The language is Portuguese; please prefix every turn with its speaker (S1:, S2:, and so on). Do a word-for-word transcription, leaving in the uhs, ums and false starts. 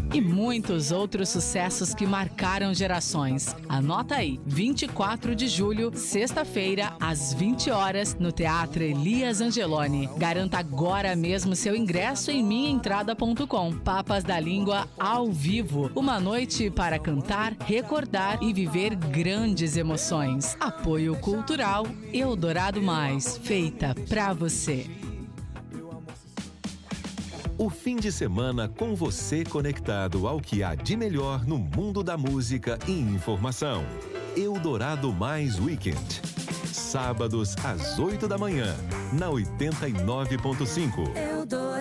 S1: e muitos outros sucessos que marcaram gerações. Anota aí, vinte e quatro de julho, sexta-feira, às vinte horas, no Teatro Elias Angeloni. Garanta agora mesmo seu ingresso em minha entrada ponto com. Papas da Língua ao vivo. Uma noite para cantar, recordar e viver grandes emoções. Apoio Cultural Eldorado Mais, feita pra você.
S2: O fim de semana com você conectado ao que há de melhor no mundo da música e informação. Eldorado Mais Weekend. Sábados às oito da manhã, na oitenta e nove ponto cinco.